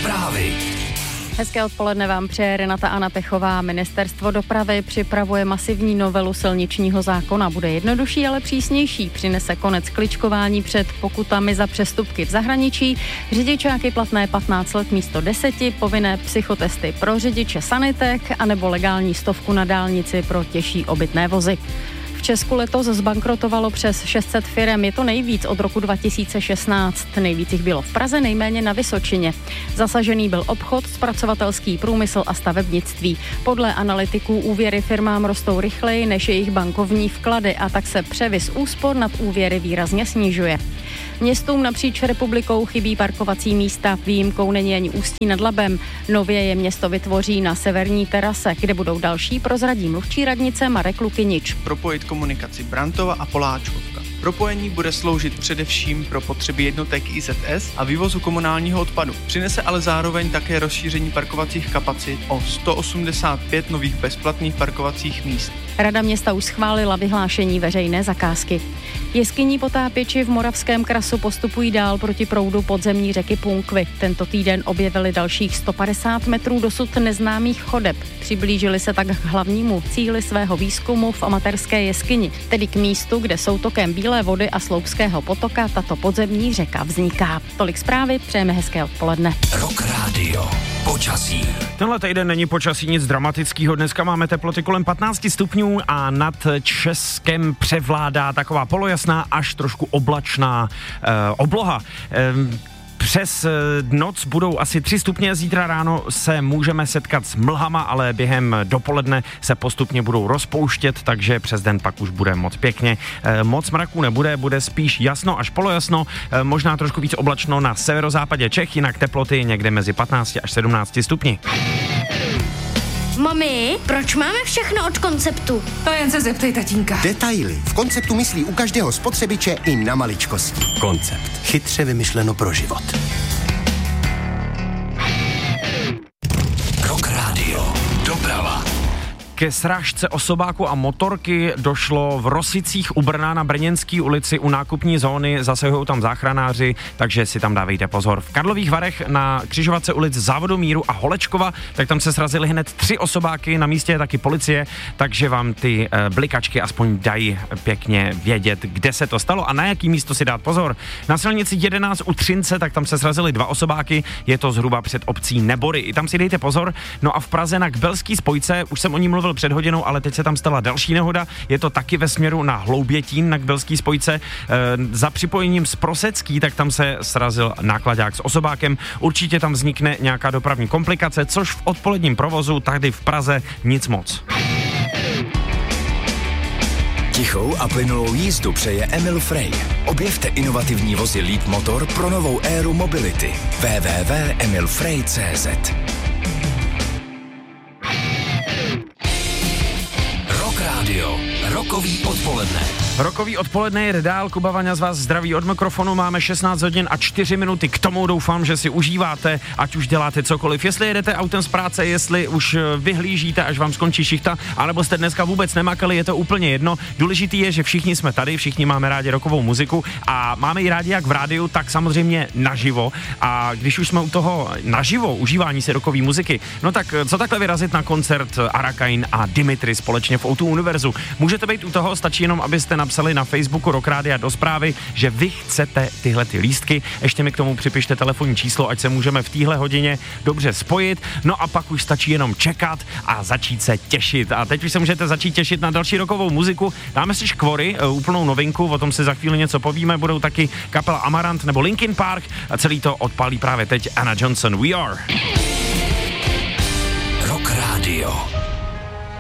Zprávy. Hezké odpoledne vám přeje Renata Anna Pechová. Ministerstvo dopravy připravuje masivní novelu silničního zákona. Bude jednodušší, ale přísnější. Přinese konec kličkování před pokutami za přestupky v zahraničí, řidičáky platné 15 let místo 10, povinné psychotesty pro řidiče sanitek anebo legální 100 na dálnici pro těžší obytné vozy. V Česku letos zbankrotovalo přes 600 firem, je to nejvíc od roku 2016. Nejvíc jich bylo v Praze, nejméně na Vysočině. Zasažený byl obchod, zpracovatelský průmysl a stavebnictví. Podle analytiků úvěry firmám rostou rychleji než jejich bankovní vklady a tak se převis úspor nad úvěry výrazně snižuje. Městům napříč republikou chybí parkovací místa, výjimkou není ani Ústí nad Labem. Nově je město vytvoří na severní terase, kde budou další, prozradí mluvčí radnice Marek Lukynič. Propojit komunikaci Brantova a Poláčkovka. Propojení bude sloužit především pro potřeby jednotek IZS a vývozu komunálního odpadu. Přinese ale zároveň také rozšíření parkovacích kapacit o 185 nových bezplatných parkovacích míst. Rada města už schválila vyhlášení veřejné zakázky. Jeskyní potápěči v Moravském Krasu postupují dál proti proudu podzemní řeky Punkvy. Tento týden objevili dalších 150 metrů dosud neznámých chodeb. Přiblížili se tak k hlavnímu cíli svého výzkumu v amatérské jeskyni, tedy k místu, kde soutokem Bílé vody a Sloupského potoka tato podzemní řeka vzniká. Tolik zprávy, přejeme hezké odpoledne. Rock Radio. Počasí. Tenhle týden není počasí nic dramatického. Dneska máme teploty kolem 15 stupňů a nad Českem převládá taková polojasná až trošku oblačná obloha. Přes noc budou asi 3 stupně, zítra ráno se můžeme setkat s mlhama, ale během dopoledne se postupně budou rozpouštět, takže přes den pak už bude moc pěkně. Moc mraků nebude, bude spíš jasno až polojasno, možná trošku víc oblačno na severozápadě Čech, jinak teploty někde mezi 15 až 17 stupni. Mami, proč máme všechno od Konceptu? To jen se zeptej tatínka. Detaily. V Konceptu myslí u každého spotřebiče i na maličkosti. Koncept. Chytře vymyšleno pro život. Rock Radio. Doprava. Ke srážce osobáku a motorky došlo v Rosicích u Brna na Brněnské ulici u nákupní zóny, zasahují tam záchranáři, takže si tam dávejte pozor. V Karlových Varech na křižovatce ulic Závodomíru a Holečkova, tak tam se srazily hned 3 osobáky, na místě je taky policie, takže vám ty blikačky aspoň dají pěkně vědět, kde se to stalo a na jaký místo si dát pozor. Na silnici 11 u Třince, tak tam se srazily 2 osobáky, je to zhruba před obcí Nebory, i tam si dejte pozor. No a v Praze na Kbelský spojce, už jsem o ní mluvil před hodinou, ale teď se tam stala další nehoda, je to taky ve směru na Hloubětín na Kbelský spojce. Za připojením z Prosecký, tak tam se srazil nákladák s osobákem. Určitě tam vznikne nějaká dopravní komplikace, což v odpoledním provozu tady v Praze nic moc. Tichou a plynulou jízdu přeje Emil Frey. Objevte inovativní vozy Lead Motor pro novou éru mobility. www.emilfrey.cz. Radio. Rokový odpoledne. Rokový odpoledne jde dál, Kuba Vaňa z vás zdraví od mikrofonu, máme 16 hodin a 4 minuty, k tomu doufám, že si užíváte, ať už děláte cokoliv, jestli jedete autem z práce, jestli už vyhlížíte, až vám skončí šichta, anebo jste dneska vůbec nemakali, je to úplně jedno, důležitý je, že všichni jsme tady, všichni máme rádi rockovou muziku a máme ji rádi jak v rádiu, tak samozřejmě naživo a když už jsme u toho naživo užívání si rockové muziky, no tak co takhle vyrazit na koncert Arakain a Dimitri společně v O2 Univerzu. Můžete být u toho, stačí jenom, abyste napsali na Facebooku Rock Rádia do zprávy, že vy chcete tyhle ty lístky. Ještě mi k tomu připište telefonní číslo, ať se můžeme v téhle hodině dobře spojit. No a pak už stačí jenom čekat a začít se těšit. A teď už se můžete začít těšit na další rockovou muziku. Dáme si Škvory, úplnou novinku, o tom si za chvíli něco povíme. Budou taky kapela Amarant nebo Linkin Park a celý to odpálí právě teď Anna Johnson. We Are. Rock Radio.